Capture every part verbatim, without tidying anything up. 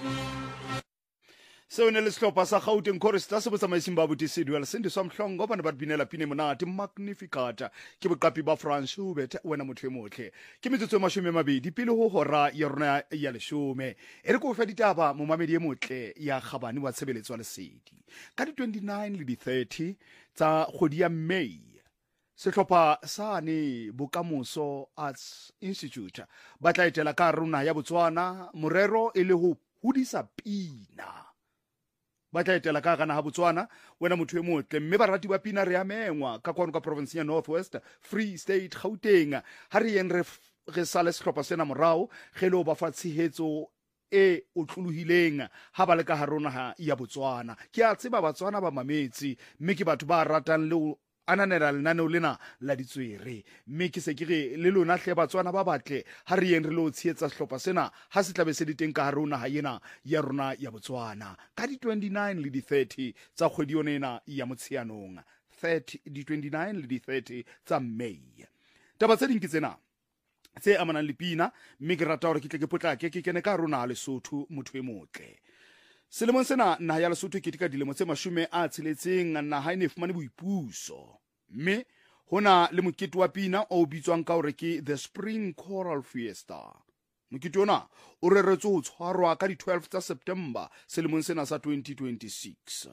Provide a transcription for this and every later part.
seo ne le sehlopha sa Gauteng Choristers se botsamaising ba botisedi wa lesendiswa mhlongo bana ba binela pine monate Magnificat ke boqapi ba Frans Schubert wena motho e motle ke metsotso e mashome a mabedi pele ho hora ya rona ya leshome e re ko fa ditaba mo mamedi e motle ya Gabane wa tshebeletso wa lesedi ka di twenty-nine le di thirty tsa kgwedi ya May. Sehlopha sane Bokamoso Arts Institute ba tla etela ka rona ya Botswana morero e le ho hodisa pina. Ba tla etela ka gana ha Botswana wena motho e motle mme barati ba pina re a mengwa ka kwano ka province ya North West Free State Gauteng ha re yen re re sale sehlopha sena morao gelo ba fa tshehetso e utlulohileng ha ba le ka harona ya Botswana ke a tseba Batswana ba mametsi mme ke batho ba ratang le ananela lenaneo lena la ditswere mme ke se ke re le lona hle Batswana ba batle ha re yen re lo tshehetsa sehlopha sena ha se tlabe se diteng ka harona ha yena ya rona ya Botswana ka di twenty-nine le di thirty tsa kgwedi yona ya Motsheanong thirty di twenty-nine le di thirty tsa May. Taba tse ding ke tsena tse amanang le pina mme ke rata hore ke tle ke potlake ke kene ka rona ha Lesotho motho e motle. Selemong sena naha ya Lesotho ke tika dilemo tse mashome a tsheletseng naha ene fumane boipuso mme hona le mokete wa pina o bitswang ka hore ke the Spring Choral Fiesta. Mokete ona o reretswe ho tshwarwa ka di twelve tsa September selemong sena sa twenty twenty-six.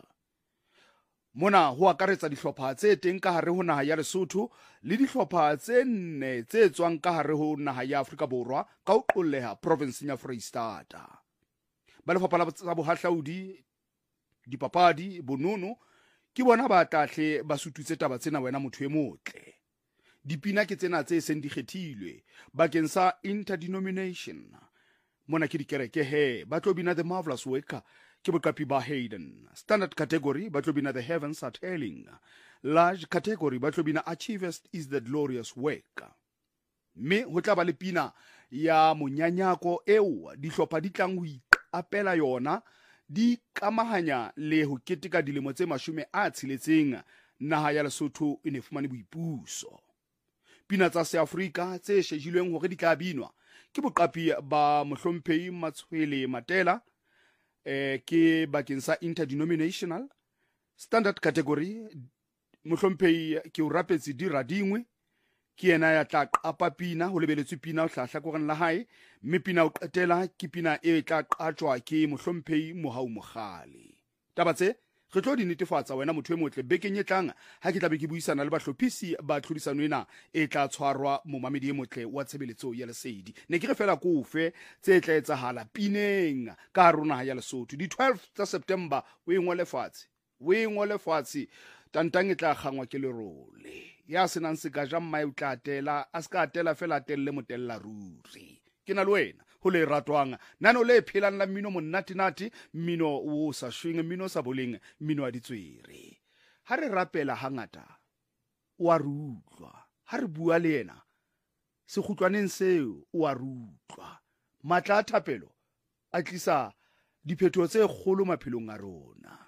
Mona ho akaretsa dihlopha tse teng ka hare ho naha ya Lesotho le dihlopha tse nne tse tswang ka hare ho naha ya Afrika Borwa ka ho qolleha province ya Freistata. Ba lefapha la tsa bohahlaudi dipapadi bonono ke bona ba tahle ba sututse taba tsena wena motho e motle. Dipina ke tsena tse seng di kgethilwe bakeng sa interdenomination. Mona ke dikereke he ba tlo bina the marvelous worker ke boqapi ba Hayden. Standard category ba tlo bina the heavens are telling. Large category ba tlo bina achievest is the glorious work. Me ho tla ba le pina ya monyanyako eo dihlopha di tlang ho apela yona di kamahanya le ho keteka dilemo tse mashome a tsheletseng naha ya Lesotho e ne fumane boipuso. Pina tsa se Afrika tse shejilweng hore di tla binwa ke boqapi ba mohlomphehi Matshwele Matela eh ke bakeng sa interdenominational. Standard category mohlomphehi ke o rapetsi di radingwe ke yena ya tla qapa pina ho lebeletswe pina ho hlahla koreng la hae mme pina o qetela ke pina e tla qatjwa ke mohlomphehi Mohau Mogale. Taba tse re tlo di netefatsa wena motho e motle bekeng e tlang ha ke tla be ke buisana le bahlophisi ba tlhodisano ena e tla tshwarwa mo mamedi e motle wa tshebeletso ya lesedi. Ne ke re fela kofe tse tla etsahala pineng ka rona ya Lesotho di twelve tsa September o engwe lefatshe o engwe lefatshe tantang e tla gangwa ke lerole ya senang se ka ja mma e tla tela a ska tela fela telle motella ruri ke na le wena ho le ratwang nano le phelang la mmino monate nate mmino o sa shwing mmino sa boleng mmino a ditswere ha re rapela hangata o a rutlwa ha re bua le yena se khutlwaneng seo o a rutlwa matla a thapelo a tlisa diphetho tse kgolo maphelong a rona.